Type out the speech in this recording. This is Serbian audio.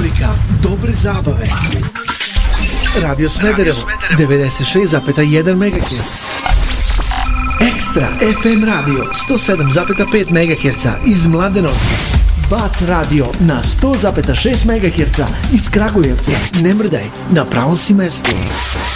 Rubrika Dobre zabave. Radio Smederevo 96,1 MHz. Ekstra FM radio 107,5 MHz iz Mladenovca. Bat radio na 100,6 MHz iz Kragujevca. Ne mrdaj, na pravom si mestu.